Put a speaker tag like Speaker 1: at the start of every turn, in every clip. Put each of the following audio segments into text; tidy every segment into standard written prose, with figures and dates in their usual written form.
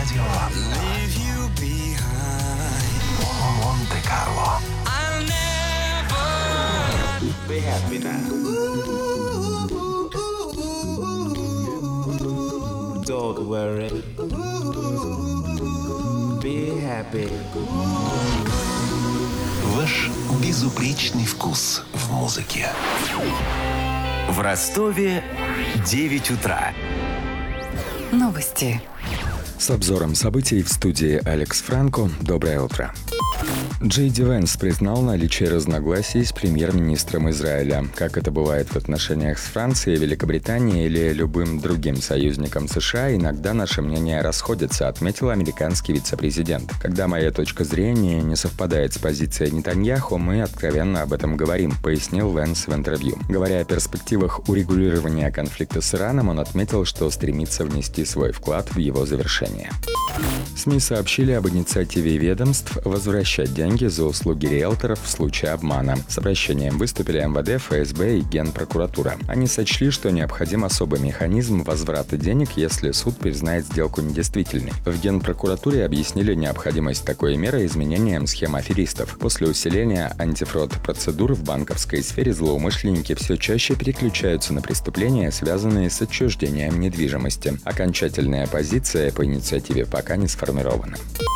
Speaker 1: Радио Монте-Карло.
Speaker 2: Be happy now. Don't worry. Be happy.
Speaker 1: Ваш безупречный вкус в музыке.
Speaker 3: В Ростове 9 утра.
Speaker 4: Новости.
Speaker 5: С обзором событий в студии Алекс Франко. Доброе утро. Джей Ди Венс признал наличие разногласий с премьер-министром Израиля. Как это бывает в отношениях с Францией, Великобританией или любым другим союзником США, иногда наши мнения расходятся, отметил американский вице-президент. Когда моя точка зрения не совпадает с позицией Нетаньяху, мы откровенно об этом говорим, пояснил Венс в интервью. Говоря о перспективах урегулирования конфликта с Ираном, он отметил, что стремится внести свой вклад в его завершение. СМИ сообщили об инициативе ведомств возвращать деньги за услуги риэлторов в случае обмана. С обращением выступили МВД, ФСБ и Генпрокуратура. Они сочли, что необходим особый механизм возврата денег, если суд признает сделку недействительной. В Генпрокуратуре объяснили необходимость такой меры изменением схем аферистов. После усиления антифрод-процедур в банковской сфере злоумышленники все чаще переключаются на преступления, связанные с отчуждением недвижимости. Окончательная позиция по инициативе пока не сформирована.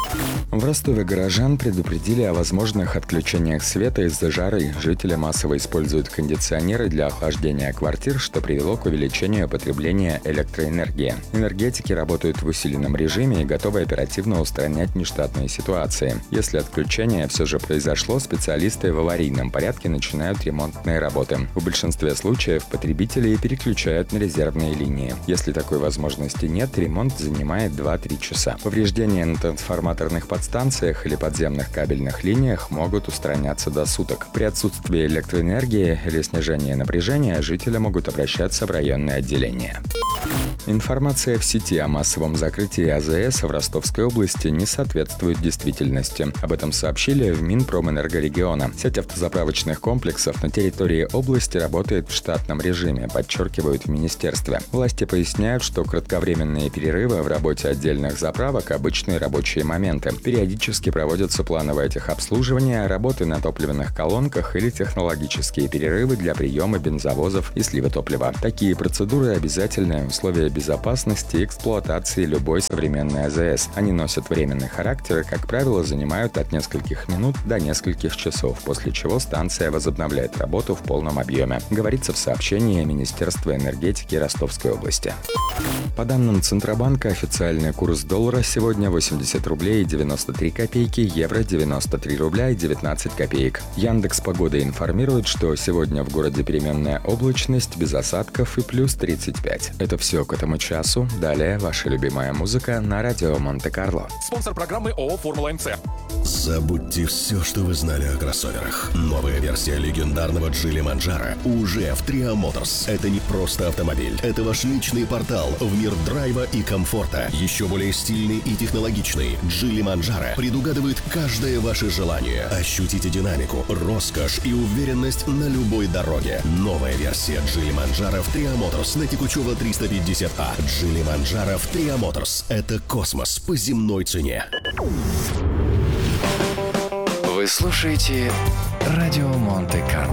Speaker 5: В Ростове горожан предупредили о возможных отключениях света из-за жары. Жители массово используют кондиционеры для охлаждения квартир, что привело к увеличению потребления электроэнергии. Энергетики работают в усиленном режиме и готовы оперативно устранять нештатные ситуации. Если отключение все же произошло, специалисты в аварийном порядке начинают ремонтные работы. В большинстве случаев потребители переключают на резервные линии. Если такой возможности нет, ремонт занимает 2-3 часа. Повреждения на трансформаторных подстанциях или подземных кабельных линиях могут устраняться до суток. При отсутствии электроэнергии или снижении напряжения жители могут обращаться в районное отделение. Информация в сети о массовом закрытии АЗС в Ростовской области не соответствует действительности. Об этом сообщили в Минпромэнергорегиона. Сеть автозаправочных комплексов на территории области работает в штатном режиме, подчеркивают в министерстве. Власти поясняют, что кратковременные перерывы в работе отдельных заправок – обычные рабочие моменты. Периодически проводятся плановое техобслуживание, работы на топливных колонках или технологические перерывы для приема бензовозов и слива топлива. Такие процедуры – обязательные условия безопасности и эксплуатации любой современной АЗС. Они носят временный характер и, как правило, занимают от нескольких минут до нескольких часов, после чего станция возобновляет работу в полном объеме, говорится в сообщении Министерства энергетики Ростовской области. По данным Центробанка, официальный курс доллара сегодня 80 рублей и 93 копейки, евро 93 рубля и 19 копеек. Яндекс.Погода информирует, что сегодня в городе переменная облачность, без осадков и плюс 35. Это все к этому часу. Далее ваша любимая музыка на радио Монте-Карло.
Speaker 6: Спонсор программы ООО «Формула МЦ».
Speaker 7: Забудьте все, что вы знали о кроссоверах. Новая версия легендарного Джили Манджаро уже в Tria Motors. Это не просто автомобиль. Это ваш личный портал в мир драйва и комфорта. Еще более стильный и технологичный Джили Манджаро предугадывает каждое ваше желание. Ощутите динамику, роскошь и уверенность на любой дороге. Новая версия Джили Манджаро в Tria Motors на Текучева 350А. Джили Манджаро в Tria Motors. Это космос по земной цене.
Speaker 3: Вы слушаете радио Монте-Карло.